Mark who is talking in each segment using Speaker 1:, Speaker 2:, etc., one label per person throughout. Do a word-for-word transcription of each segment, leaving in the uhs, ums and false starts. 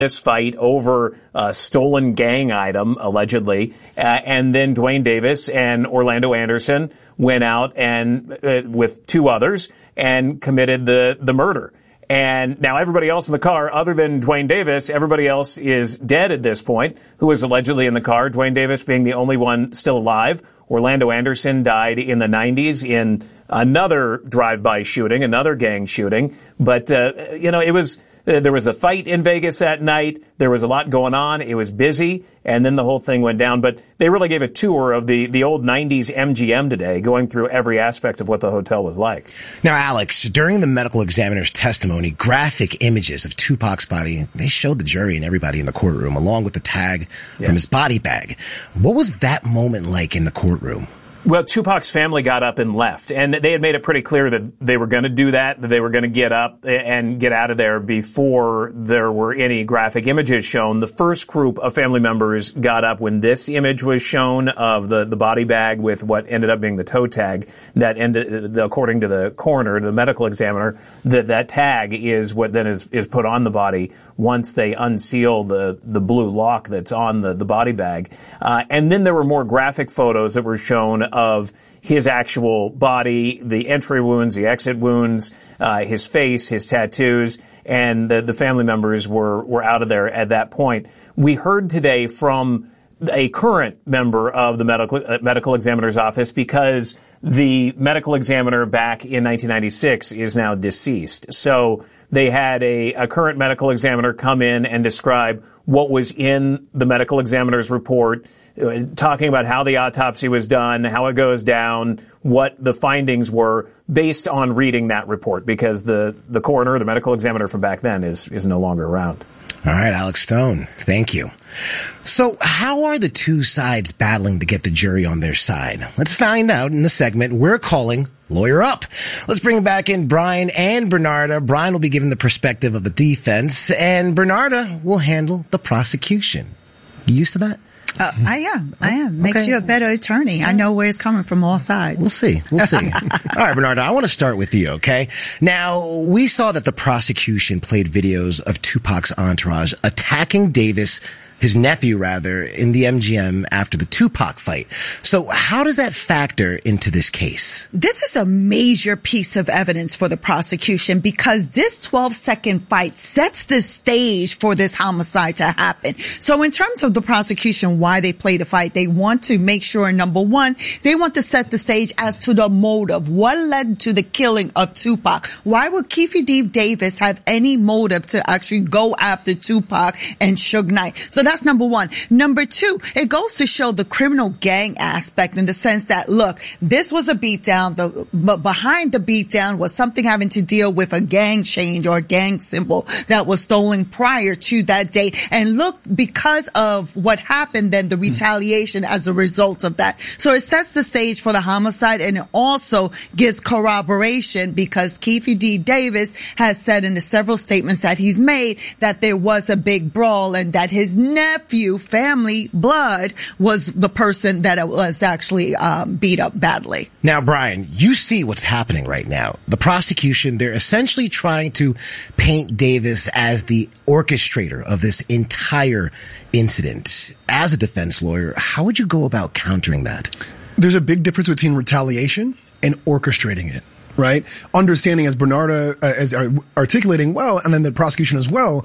Speaker 1: this fight over a stolen gang item, allegedly, uh, and then Dwayne Davis and Orlando Anderson went out and uh, with two others and committed the, the murder. And now everybody else in the car, other than Dwayne Davis, everybody else is dead at this point, who was allegedly in the car, Dwayne Davis being the only one still alive. Orlando Anderson died in the nineties in another drive-by shooting, another gang shooting. But, uh, you know, it was, uh, there was a fight in Vegas that night. There was a lot going on. It was busy. And then the whole thing went down. But they really gave a tour of the, the old nineties M G M today, going through every aspect of what the hotel was like.
Speaker 2: Now, Alex, during the medical examiner's testimony, graphic images of Tupac's body, they showed the jury and everybody in the courtroom, along with the tag yeah. from his body bag. What was that moment like in the courtroom?
Speaker 1: Well, Tupac's family got up and left, and they had made it pretty clear that they were going to do that, that they were going to get up and get out of there before there were any graphic images shown. The first group of family members got up when this image was shown of the, the body bag with what ended up being the toe tag. That ended, according to the coroner, the medical examiner, that that tag is what then is, is put on the body once they unseal the, the blue lock that's on the, the body bag. Uh, and then there were more graphic photos that were shown of his actual body, the entry wounds, the exit wounds, uh, his face, his tattoos, and the, the family members were, were out of there at that point. We heard today from a current member of the medical, uh, medical examiner's office because the medical examiner back in nineteen ninety-six is now deceased. So they had a, a current medical examiner come in and describe what was in the medical examiner's report, talking about how the autopsy was done, how it goes down, what the findings were based on reading that report, because the, the coroner, the medical examiner from back then, is, is no longer around.
Speaker 2: All right, Alex Stone, thank you. So how are the two sides battling to get the jury on their side? Let's find out in the segment we're calling Lawyer Up. Let's bring back in Brian and Bernarda. Brian will be giving the perspective of the defense, and Bernarda will handle the prosecution. You used to that?
Speaker 3: Uh, I am. I am. Makes
Speaker 2: Okay.
Speaker 3: you a better attorney. I know where it's coming from all sides.
Speaker 2: We'll see. We'll see. All right, Bernarda, I want to start with you, okay? Now, we saw that the prosecution played videos of Tupac's entourage attacking Davis, his nephew rather, in the M G M after the Tupac fight. So how does that factor into this case?
Speaker 3: This is a major piece of evidence for the prosecution because this twelve second fight sets the stage for this homicide to happen. So in terms of the prosecution, why they play the fight, they want to make sure, number one, they want to set the stage as to the motive. What led to the killing of Tupac? Why would Keffe D. Davis have any motive to actually go after Tupac and Suge Knight? So that's number one. Number two, it goes to show the criminal gang aspect in the sense that, look, this was a beatdown, the, but behind the beatdown was something having to deal with a gang change or a gang symbol that was stolen prior to that date. And look, because of what happened, then the retaliation as a result of that. So it sets the stage for the homicide, and it also gives corroboration because Keffe D. Davis has said in the several statements that he's made that there was a big brawl and that his nephew, family, blood, was the person that was actually um, beat up badly.
Speaker 2: Now, Brian, you see what's happening right now. The prosecution, they're essentially trying to paint Davis as the orchestrator of this entire incident. As a defense lawyer, how would you go about countering that?
Speaker 4: There's a big difference between retaliation and orchestrating it, right? Understanding, as Bernarda uh, is articulating well, and then the prosecution as well,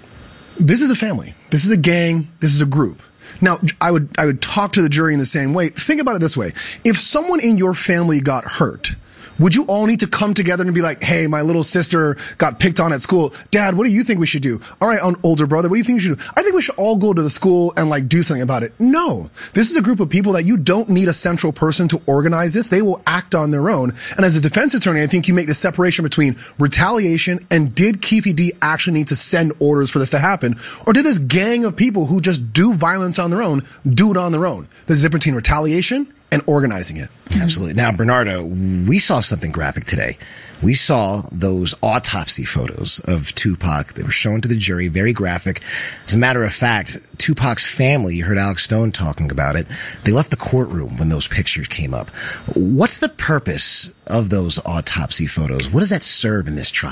Speaker 4: this is a family. This is a gang. This is a group. Now, I would, I would talk to the jury in the same way. Think about it this way. If someone in your family got hurt, would you all need to come together and be like, hey, my little sister got picked on at school. Dad, what do you think we should do? All right, older brother, what do you think we should do? I think we should all go to the school and like do something about it. No, this is a group of people that you don't need a central person to organize this. They will act on their own. And as a defense attorney, I think you make the separation between retaliation and did Keffe D actually need to send orders for this to happen? Or did this gang of people who just do violence on their own do it on their own? There's a difference between retaliation and organizing it.
Speaker 2: Absolutely. Now, Bernarda, we saw something graphic today. We saw those autopsy photos of Tupac. They were shown to the jury, very graphic. As a matter of fact, Tupac's family, you heard Alex Stone talking about it, they left the courtroom when those pictures came up. What's the purpose of those autopsy photos? What does that serve in this trial?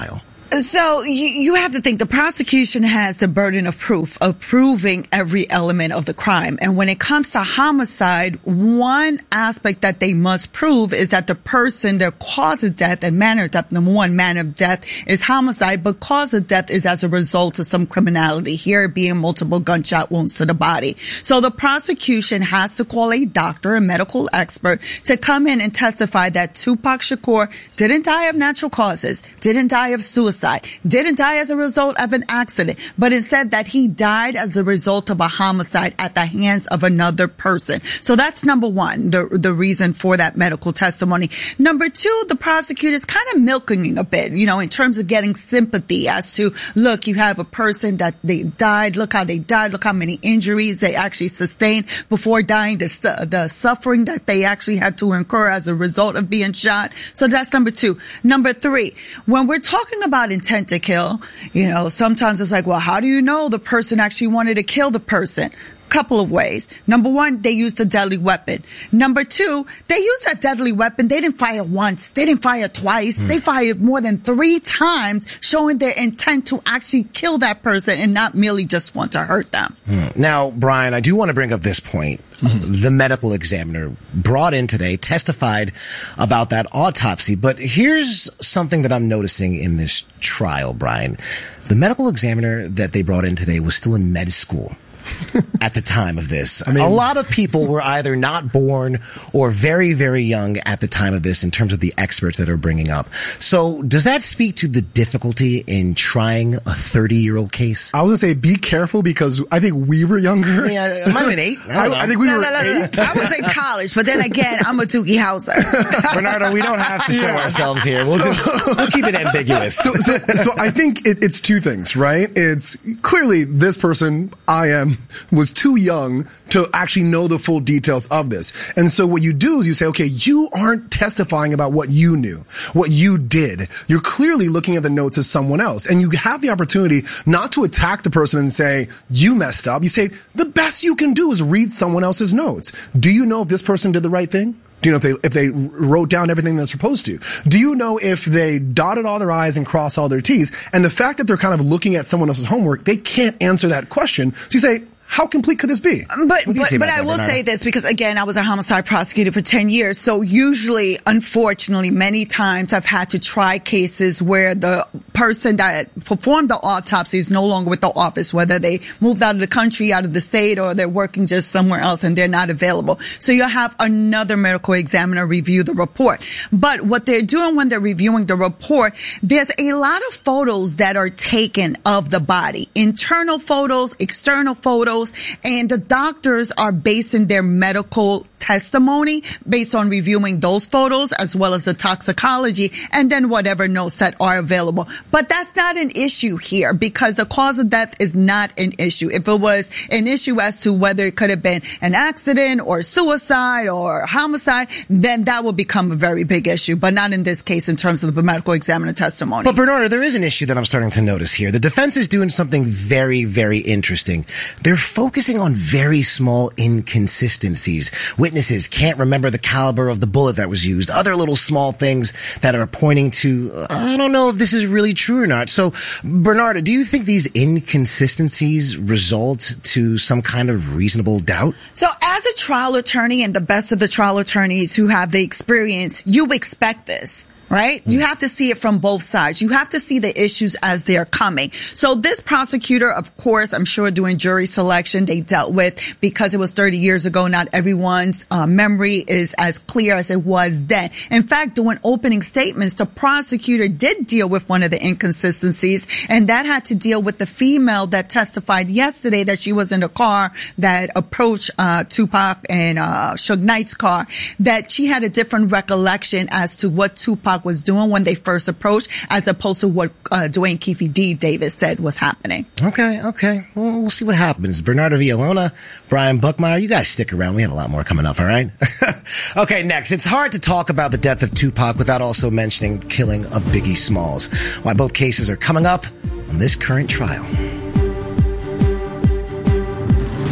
Speaker 3: So you, you have to think the prosecution has the burden of proof of proving every element of the crime. And when it comes to homicide, one aspect that they must prove is that the person, their cause of death and manner of death, number one, manner of death is homicide, but cause of death is as a result of some criminality, here being multiple gunshot wounds to the body. So the prosecution has to call a doctor, a medical expert, to come in and testify that Tupac Shakur didn't die of natural causes, didn't die of suicide, didn't die as a result of an accident, but instead that he died as a result of a homicide at the hands of another person. So that's number one, the the reason for that medical testimony. Number two, the prosecutor is kind of milking a bit, you know, in terms of getting sympathy as to, look, you have a person that they died, look how they died, look how many injuries they actually sustained before dying, the, the suffering that they actually had to incur as a result of being shot. So that's number two. Number three, when we're talking about intent to kill, you know, sometimes it's like, well, how do you know the person actually wanted to kill the person? Couple of ways. Number one, they used a deadly weapon. Number two, they used that deadly weapon. They didn't fire once. They didn't fire twice. Mm. They fired more than three times, showing their intent to actually kill that person and not merely just want to hurt them.
Speaker 2: Mm. Now, Brian, I do want to bring up this point. Mm-hmm. The medical examiner brought in today testified about that autopsy. But here's something that I'm noticing in this trial, Brian. The medical examiner that they brought in today was still in med school at the time of this. I mean, a lot of people were either not born or very, very young at the time of this in terms of the experts that are bringing up. So does that speak to the difficulty in trying a thirty-year-old case?
Speaker 4: I was going to say, be careful, because I think we were younger.
Speaker 2: Yeah, I might have been eight. I,
Speaker 4: I, I think we
Speaker 3: no,
Speaker 4: were
Speaker 3: no, no,
Speaker 4: eight.
Speaker 3: No. I was in college, but then again, I'm a Doogie Howser.
Speaker 2: Bernardo, we don't have to show yeah. ourselves here. We'll, just, we'll keep it ambiguous.
Speaker 4: So, so, so I think it, it's two things, right? It's clearly this person, I am, was too young to actually know the full details of this. And so what you do is you say, okay, you aren't testifying about what you knew, what you did. You're clearly looking at the notes of someone else. And you have the opportunity not to attack the person and say, you messed up. You say, the best you can do is read someone else's notes. Do you know if this person did the right thing? Do you know if they, if they wrote down everything they're supposed to? Do you know if they dotted all their I's and crossed all their T's? And the fact that they're kind of looking at someone else's homework, they can't answer that question. So you say, how complete could this be?
Speaker 3: But but, but I will say this, because again, I was a homicide prosecutor for ten years. So usually, unfortunately, many times I've had to try cases where the person that performed the autopsy is no longer with the office, whether they moved out of the country, out of the state, or they're working just somewhere else and they're not available. So you'll have another medical examiner review the report. But what they're doing when they're reviewing the report, there's a lot of photos that are taken of the body. Internal photos, external photos. And the doctors are basing their medical testimony based on reviewing those photos as well as the toxicology and then whatever notes that are available. But that's not an issue here, because the cause of death is not an issue. If it was an issue as to whether it could have been an accident or suicide or homicide, then that will become a very big issue, but not in this case in terms of the medical examiner testimony.
Speaker 2: But Bernardo, there is an issue that I'm starting to notice here. The defense is doing something very, very interesting. They're focusing on very small inconsistencies. Witnesses can't remember the caliber of the bullet that was used. Other little small things that are pointing to, I don't know if this is really true or not. So, Bernardo, do you think these inconsistencies result to some kind of reasonable doubt?
Speaker 3: So, as a trial attorney, and the best of the trial attorneys who have the experience, you expect this. Right? Mm. You have to see it from both sides. You have to see the issues as they're coming. So this prosecutor, of course, I'm sure doing jury selection, they dealt with, because it was thirty years ago, not everyone's uh, memory is as clear as it was then. In fact, doing opening statements, the prosecutor did deal with one of the inconsistencies, and that had to deal with the female that testified yesterday that she was in a car that approached uh, Tupac and uh, Suge Knight's car, that she had a different recollection as to what Tupac was doing when they first approached, as opposed to what uh, Dwayne Keefe D. Davis said was happening.
Speaker 2: Okay, okay. Well, we'll see what happens. Bernardo Villalona, Brian Buckmeyer, you guys stick around. We have a lot more coming up, all right? Okay, next. It's hard to talk about the death of Tupac without also mentioning the killing of Biggie Smalls. Why both cases are coming up on this current trial.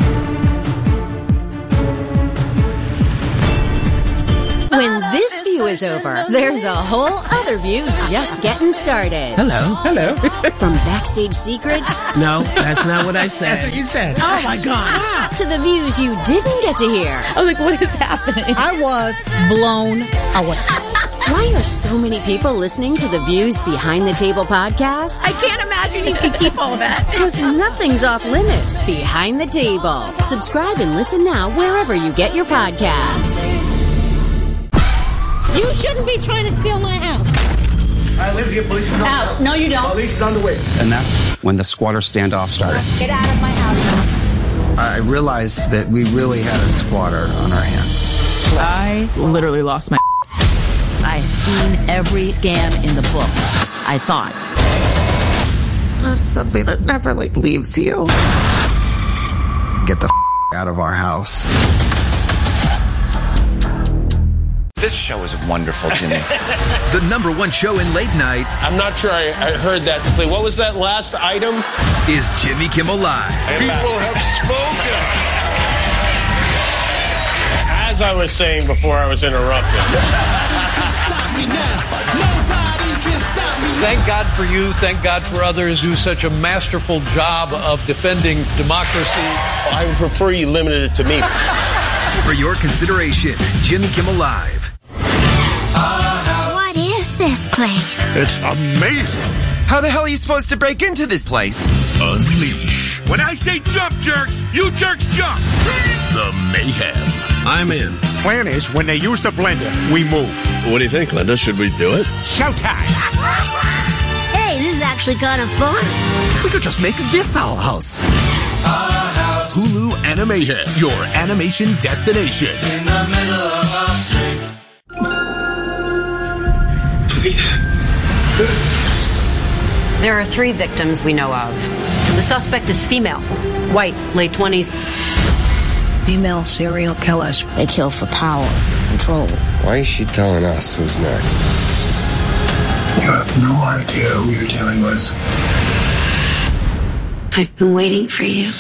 Speaker 5: When this view is over. There's a whole other View just getting started.
Speaker 6: Hello. Hello.
Speaker 5: From backstage secrets.
Speaker 6: No, that's not what I said. That's what you said. Oh, my God.
Speaker 5: To the views you didn't get to hear.
Speaker 7: I was like, what is happening? I was blown away.
Speaker 5: Why are so many people listening to the Views Behind the Table podcast?
Speaker 7: I can't imagine you can keep all that.
Speaker 5: Because nothing's off limits behind the table. Subscribe and listen now wherever you get your podcasts.
Speaker 7: You shouldn't be trying to steal my house.
Speaker 8: I live here. Police is on the
Speaker 7: Out.
Speaker 8: house.
Speaker 7: No, you don't.
Speaker 8: Police is on the way.
Speaker 9: And that's when the squatter standoff started.
Speaker 7: Get out of my house.
Speaker 10: I realized that we really had a squatter on our hands.
Speaker 11: I literally lost my I've seen every scam in the book, I thought.
Speaker 12: That's something that never, like, leaves you.
Speaker 10: Get the f- out of our house.
Speaker 13: This show is wonderful, Jimmy.
Speaker 14: The number one show in late night.
Speaker 15: I'm not sure I, I heard that. What was that last item?
Speaker 14: Is Jimmy Kimmel Live.
Speaker 15: People have spoken. As I was saying before I was interrupted.
Speaker 16: Thank God for you. Thank God for others who do such a masterful job of defending democracy.
Speaker 15: I would prefer you limited it to me.
Speaker 14: For your consideration, Jimmy Kimmel Live.
Speaker 17: What is this place?
Speaker 18: It's amazing.
Speaker 19: How the hell are you supposed to break into this place?
Speaker 18: Unleash. When I say jump, jerks, you jerks jump. The mayhem.
Speaker 20: I'm in.
Speaker 18: Plan is, when they use the blender, we move.
Speaker 20: What do you think, Linda? Should we do it?
Speaker 18: Showtime.
Speaker 17: Hey, this is actually kind of fun.
Speaker 19: We could just make this our house.
Speaker 18: Our house.
Speaker 20: Hulu Animated, your animation destination.
Speaker 21: In the middle of our street.
Speaker 20: Please.
Speaker 22: There are three victims we know of. The suspect is female, white, late twenties.
Speaker 23: Female serial killers.
Speaker 24: They kill for power, control.
Speaker 25: Why is she telling us who's next?
Speaker 20: You have no idea who you're dealing with.
Speaker 17: I've been waiting for you.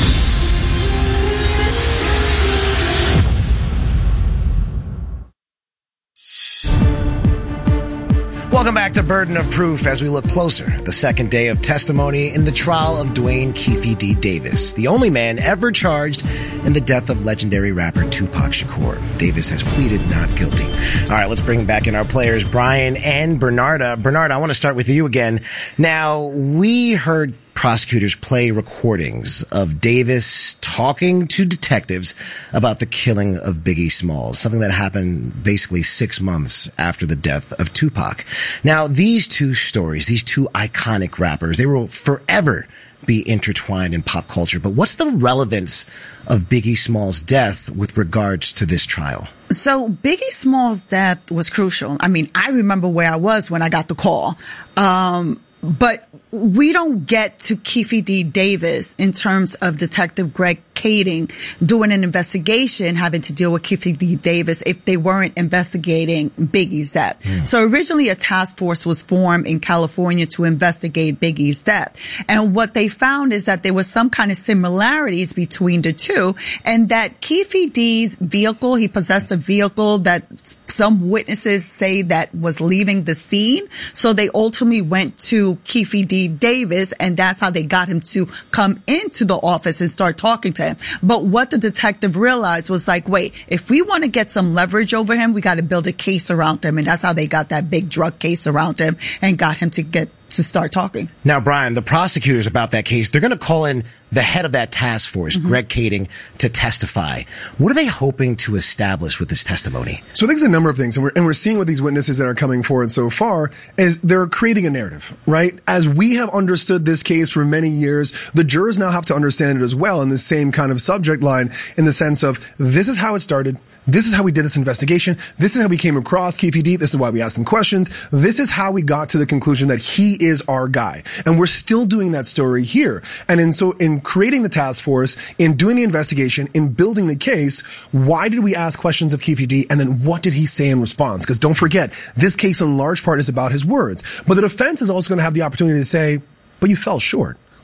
Speaker 2: Welcome back to Burden of Proof as we look closer at the second day of testimony in the trial of Duane Keffe D. Davis, the only man ever charged in the death of legendary rapper Tupac Shakur. Davis has pleaded not guilty. All right, let's bring back in our players, Brian and Bernarda. Bernarda, I want to start with you again. Now, we heard prosecutors play recordings of Davis talking to detectives about the killing of Biggie Smalls, something that happened basically six months after the death of Tupac. Now, these two stories, these two iconic rappers, they will forever be intertwined in pop culture. But what's the relevance of Biggie Smalls' death with regards to this trial?
Speaker 3: So Biggie Smalls' death was crucial. I mean, I remember where I was when I got the call. Um, but we don't get to Keffe D. Davis in terms of Detective Greg Kading doing an investigation having to deal with Keffe D. Davis if they weren't investigating Biggie's death. Mm. So originally a task force was formed in California to investigate Biggie's death. And what they found is that there was some kind of similarities between the two, and that Keffe D's vehicle, he possessed a vehicle that some witnesses say that was leaving the scene. So they ultimately went to Keffe D. Davis, and that's how they got him to come into the office and start talking to him. But what the detective realized was like, wait, if we want to get some leverage over him, we got to build a case around him. And that's how they got that big drug case around him and got him to get to start talking.
Speaker 2: Now, Brian, the prosecutors about that case, they're going to call in the head of that task force, mm-hmm. Greg Kading, to testify. What are they hoping to establish with this testimony?
Speaker 4: So I think it's a number of things, and we're, and we're seeing with these witnesses that are coming forward so far is they're creating a narrative, right? As we have understood this case for many years, the jurors now have to understand it as well in the same kind of subject line, in the sense of this is how it started. This is how we did this investigation. This is how we came across Keffe D. This is why we asked him questions. This is how we got to the conclusion that he is our guy. And we're still doing that story here. And in so in creating the task force, in doing the investigation, in building the case, why did we ask questions of Keffe D? And then what did he say in response? Because don't forget, this case in large part is about his words. But the defense is also going to have the opportunity to say, but you fell short.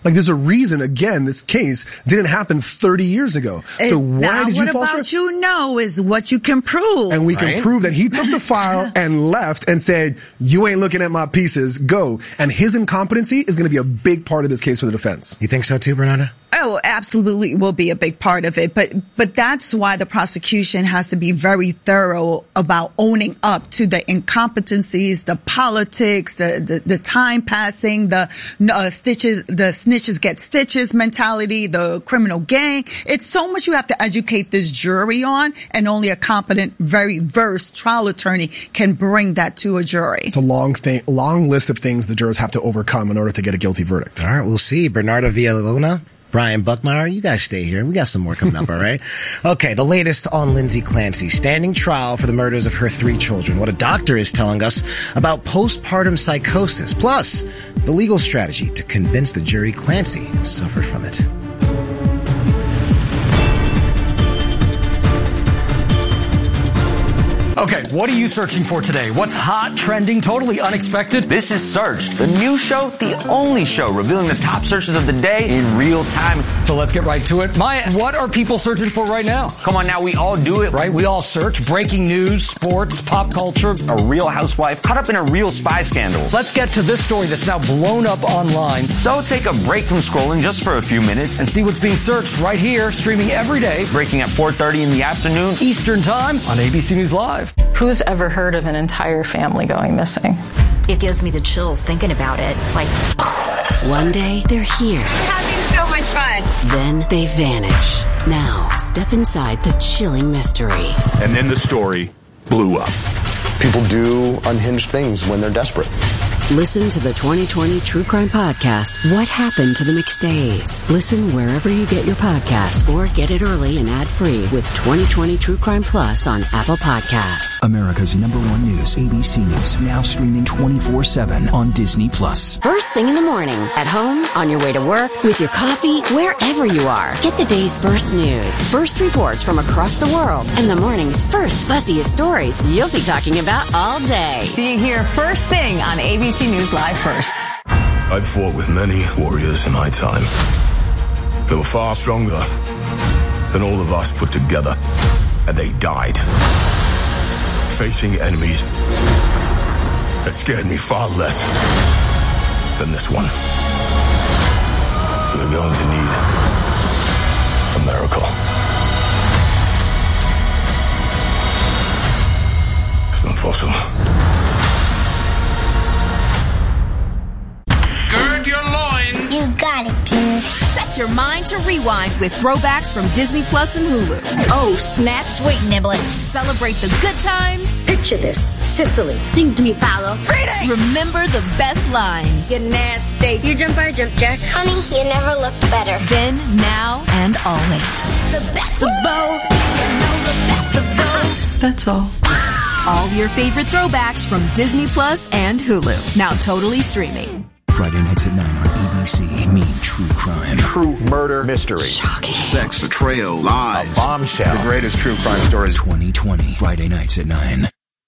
Speaker 4: Like, there's a reason, again, this case didn't happen thirty years ago.
Speaker 3: It's
Speaker 4: so why did you
Speaker 3: what
Speaker 4: fall
Speaker 3: about
Speaker 4: short?
Speaker 3: you know is what you can prove.
Speaker 4: And we
Speaker 3: right?
Speaker 4: can prove that he took the file and left and said, you ain't looking at my pieces, go. And his incompetency is going to be a big part of this case for the defense.
Speaker 2: You think so too, Bernarda?
Speaker 3: Oh, absolutely will be a big part of it. But, but that's why the prosecution has to be very thorough about owning up to the incompetencies, the politics, the, the, the time passing, the uh, stitches, the snitches get stitches mentality, the criminal gang. It's so much you have to educate this jury on, and only a competent, very versed trial attorney can bring that to a jury.
Speaker 4: It's a long thing, long list of things the jurors have to overcome in order to get a guilty verdict.
Speaker 2: All right, we'll see. Bernarda Villalona, Brian Buckmeyer, you guys stay here. We got some more coming up, all right? Okay, the latest on Lindsay Clancy, standing trial for the murders of her three children. What a doctor is telling us about postpartum psychosis, plus the legal strategy to convince the jury Clancy suffered from it.
Speaker 1: Okay, what are you searching for today? What's hot, trending, totally unexpected?
Speaker 13: This is Search, the new show, the only show revealing the top searches of the day in real time.
Speaker 1: So let's get right to it. Maya, what are people searching for right now?
Speaker 13: Come on now, we all do it.
Speaker 1: Right, we all search. Breaking news, sports, pop culture.
Speaker 13: A real housewife caught up in a real spy scandal.
Speaker 1: Let's get to this story that's now blown up online.
Speaker 13: So take a break from scrolling just for a few minutes
Speaker 1: and see what's being searched right here, streaming every day.
Speaker 13: Breaking at four thirty in the afternoon.
Speaker 1: Eastern Time on A B C News Live.
Speaker 5: Who's ever heard of an entire family going missing?
Speaker 6: It gives me the chills thinking about it. It's like,
Speaker 8: one day, they're here.
Speaker 6: We're having so much fun.
Speaker 8: Then they vanish. Now, step inside the chilling mystery.
Speaker 18: And then the story blew up.
Speaker 9: People do unhinged things when they're desperate.
Speaker 8: Listen to the twenty twenty True Crime Podcast, What Happened to the McStays. Listen wherever you get your podcasts, or get it early and ad-free with twenty twenty True Crime Plus on Apple Podcasts.
Speaker 26: America's number one news, A B C News, now streaming twenty-four seven on Disney Plus.
Speaker 8: First thing in the morning, at home, on your way to work, with your coffee, wherever you are. Get the day's first news, first reports from across the world, and the morning's first buzziest stories you'll be talking about all day.
Speaker 5: See you here first thing on A B C News Live first.
Speaker 18: I've fought with many warriors in my time. They were far stronger than all of us put together, and they died facing enemies that scared me far less than this one. We're going to need a miracle. It's not possible.
Speaker 21: Gird your loins.
Speaker 17: You got it, Jimmy.
Speaker 27: Set your mind to rewind with throwbacks from Disney Plus and Hulu.
Speaker 17: Oh, snap, sweet niblets.
Speaker 27: Celebrate the good times.
Speaker 17: Picture this. Sicily. Sing to me, Paolo.
Speaker 27: Freedom. Remember the best lines.
Speaker 17: Get nasty. You jump, I jump, Jack. Honey, you never looked better.
Speaker 27: Then, now, and always.
Speaker 17: The best of both. You know the best of both.
Speaker 5: That's all.
Speaker 27: All your favorite throwbacks from Disney Plus and Hulu. Now totally streaming.
Speaker 26: Friday nights at nine on A B C. Mean True Crime.
Speaker 28: True murder mystery.
Speaker 8: Shocking.
Speaker 28: Sex, betrayal, lies.
Speaker 18: A bombshell.
Speaker 28: The greatest true crime stories.
Speaker 26: twenty twenty. Friday nights at nine.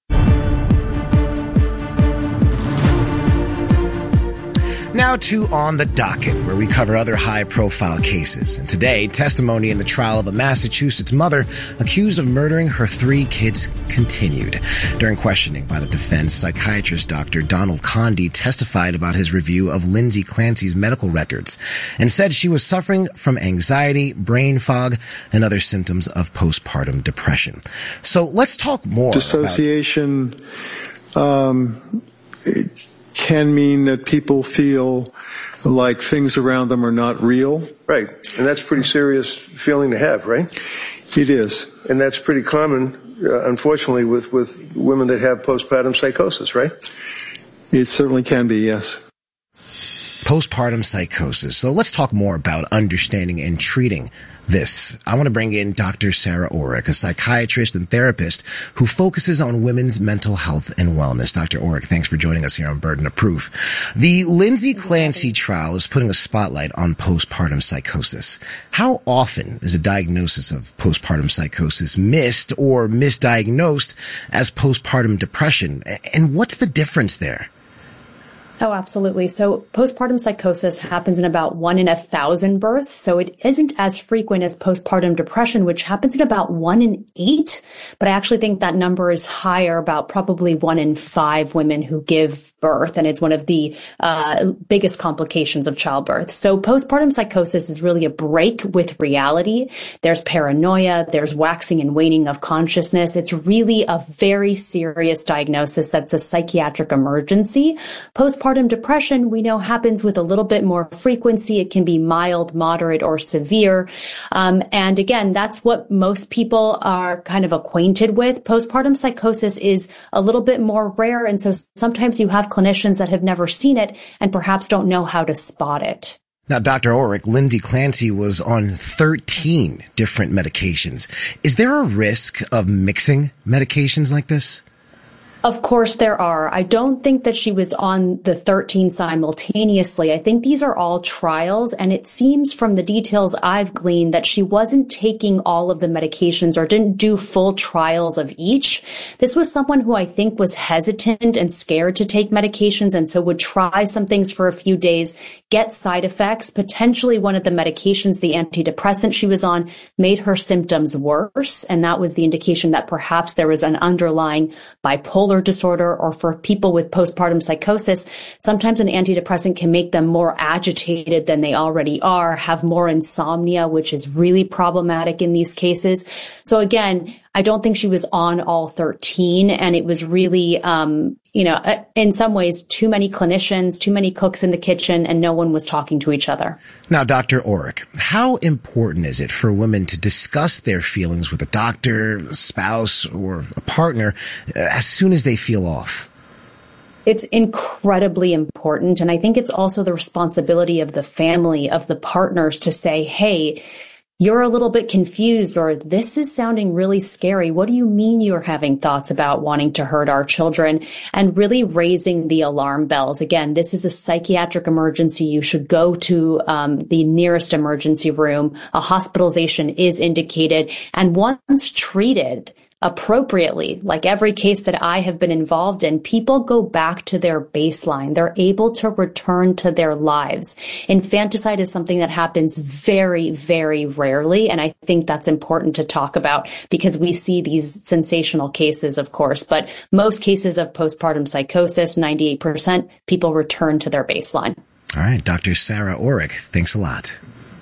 Speaker 2: Now to On the Docket, where we cover other high-profile cases. And today, testimony in the trial of a Massachusetts mother accused of murdering her three kids continued. During questioning by the defense, psychiatrist Doctor Donald Conde testified about his review of Lindsay Clancy's medical records and said she was suffering from anxiety, brain fog, and other symptoms of postpartum depression. So let's talk more
Speaker 29: Dissociation, about- um, it can mean that people feel like things around them are not real.
Speaker 30: Right. And that's a pretty serious feeling to have, right?
Speaker 29: It is.
Speaker 30: And that's pretty common, uh, unfortunately, with, with women that have postpartum psychosis, right?
Speaker 29: It certainly can be, yes.
Speaker 2: Postpartum psychosis. So let's talk more about understanding and treating this. I want to bring in Doctor Sarah Orrick, a psychiatrist and therapist who focuses on women's mental health and wellness. Doctor Orrick, thanks for joining us here on Burden of Proof. The Lindsay Clancy trial is putting a spotlight on postpartum psychosis. How often is a diagnosis of postpartum psychosis missed or misdiagnosed as postpartum depression? And what's the difference there?
Speaker 7: Oh, absolutely. So postpartum psychosis happens in about one in a thousand births. So it isn't as frequent as postpartum depression, which happens in about one in eight. But I actually think that number is higher, about probably one in five women who give birth. And it's one of the uh, biggest complications of childbirth. So postpartum psychosis is really a break with reality. There's paranoia. There's waxing and waning of consciousness. It's really a very serious diagnosis that's a psychiatric emergency. Postpartum depression, we know, happens with a little bit more frequency. It can be mild, moderate, or severe. Um, and again, that's what most people are kind of acquainted with. Postpartum psychosis is a little bit more rare. And so sometimes you have clinicians that have never seen it and perhaps don't know how to spot it.
Speaker 2: Now, Doctor Orrick, Lindsay Clancy was on thirteen different medications. Is there a risk of mixing medications like this?
Speaker 7: Of course there are. I don't think that she was on the thirteen simultaneously. I think these are all trials, and it seems from the details I've gleaned that she wasn't taking all of the medications or didn't do full trials of each. This was someone who I think was hesitant and scared to take medications, and so would try some things for a few days, get side effects. Potentially one of the medications, the antidepressant she was on, made her symptoms worse, and that was the indication that perhaps there was an underlying bipolar disorder, or for people with postpartum psychosis, sometimes an antidepressant can make them more agitated than they already are, have more insomnia, which is really problematic in these cases. So again, I don't think she was on all thirteen, and it was really, um, you know, in some ways, too many clinicians, too many cooks in the kitchen, and no one was talking to each other.
Speaker 2: Now, Doctor Orrick, how important is it for women to discuss their feelings with a doctor, a spouse, or a partner as soon as they feel off?
Speaker 7: It's incredibly important. And I think it's also the responsibility of the family, of the partners, to say, hey, you're a little bit confused, or this is sounding really scary. What do you mean you're having thoughts about wanting to hurt our children? And really raising the alarm bells. Again, this is a psychiatric emergency. You should go to um, the nearest emergency room. A hospitalization is indicated. And once treated appropriately, like every case that I have been involved in, people go back to their baseline. They're able to return to their lives. Infanticide is something that happens very, very rarely. And I think that's important to talk about because we see these sensational cases, of course, but most cases of postpartum psychosis, ninety-eight percent, people return to their baseline.
Speaker 2: All right. Doctor Sarah Orrick, thanks a lot.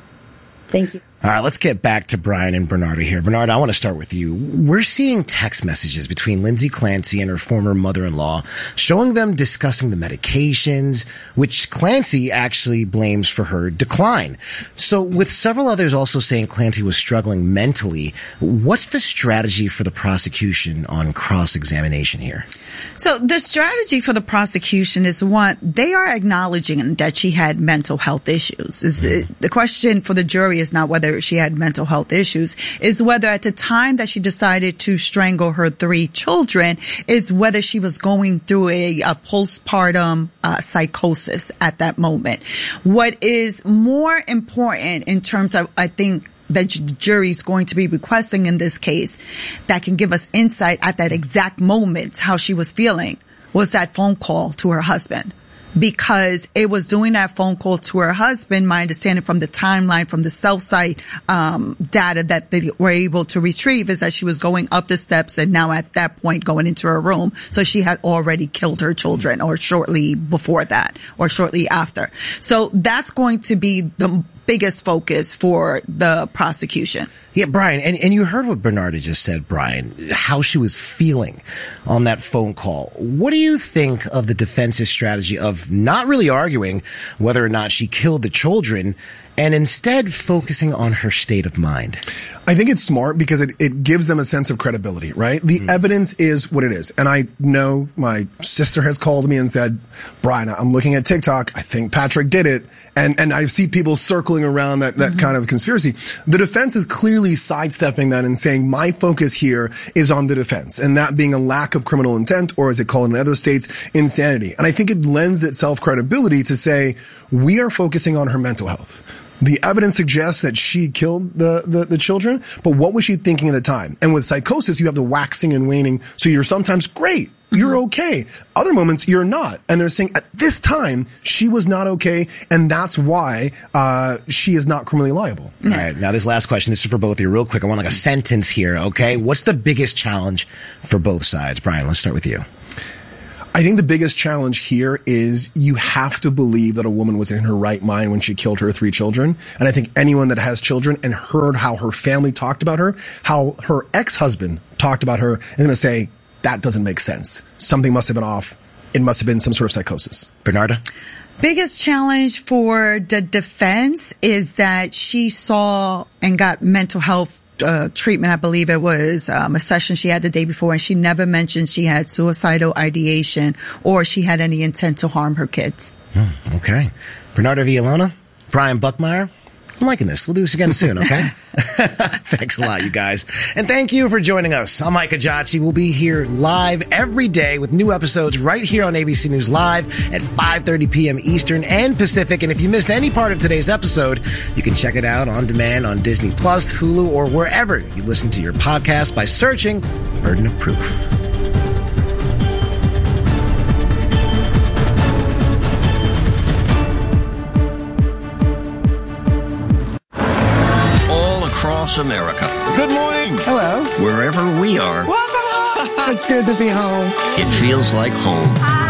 Speaker 7: Thank you.
Speaker 2: All right, let's get back to Brian and Bernarda here. Bernarda, I want to start with you. We're seeing text messages between Lindsay Clancy and her former mother-in-law showing them discussing the medications, which Clancy actually blames for her decline. So with several others also saying Clancy was struggling mentally, what's the strategy for the prosecution on cross-examination here?
Speaker 3: So the strategy for the prosecution is, one, they are acknowledging that she had mental health issues. Is mm. it, the question for the jury is not whether she had mental health issues, is whether at the time that she decided to strangle her three children, is whether she was going through a, a postpartum uh, psychosis at that moment. What is more important in terms of, I think, that the jury's going to be requesting in this case that can give us insight at that exact moment how she was feeling, was that phone call to her husband. Because it was doing that phone call to her husband, my understanding from the timeline, from the cell site um, data that they were able to retrieve, is that she was going up the steps and now at that point going into her room. So she had already killed her children, or shortly before that, or shortly after. So that's going to be the biggest focus for the prosecution.
Speaker 2: Yeah, Brian, and, and you heard what Bernarda just said, Brian, how she was feeling on that phone call. What do you think of the defense's strategy of not really arguing whether or not she killed the children and instead focusing on her state of mind?
Speaker 4: I think it's smart because it, it gives them a sense of credibility, right? The mm. evidence is what it is. And I know my sister has called me and said, Brian, I'm looking at TikTok. I think Patrick did it. And, and I see people circling around that, that mm-hmm. kind of conspiracy. The defense is clearly sidestepping that and saying my focus here is on the defense, and that being a lack of criminal intent, or as they call it in other states, insanity. And I think it lends itself credibility to say we are focusing on her mental health. The evidence suggests that she killed the, the, the children, but what was she thinking at the time? And with psychosis, you have the waxing and waning. So you're sometimes great. you're okay. Other moments, you're not. And they're saying at this time, she was not okay, and that's why uh, she is not criminally liable.
Speaker 2: All right. Now, this last question, this is for both of you real quick. I want like a sentence here, okay? What's the biggest challenge for both sides? Brian, let's start with you.
Speaker 4: I think the biggest challenge here is you have to believe that a woman was in her right mind when she killed her three children. And I think anyone that has children and heard how her family talked about her, how her ex-husband talked about her, is going to say, that doesn't make sense. Something must have been off. It must have been some sort of psychosis.
Speaker 2: Bernarda?
Speaker 3: Biggest challenge for the defense is that she saw and got mental health Uh, treatment. I believe it was um, a session she had the day before, and she never mentioned she had suicidal ideation or she had any intent to harm her kids.
Speaker 2: Hmm, okay. Bernarda Villalona, Brian Buckmeyer, I'm liking this. We'll do this again soon, okay? Thanks a lot, you guys. And thank you for joining us. I'm Mike Ajachi. We'll be here live every day with new episodes right here on A B C News Live at five thirty p.m. Eastern and Pacific. And if you missed any part of today's episode, you can check it out on demand on Disney Plus, Hulu, or wherever you listen to your podcast by searching Burden of Proof.
Speaker 10: Across America.
Speaker 11: Good morning.
Speaker 10: Hello. Wherever we are.
Speaker 11: Welcome home. It's good to be home.
Speaker 10: It feels like home.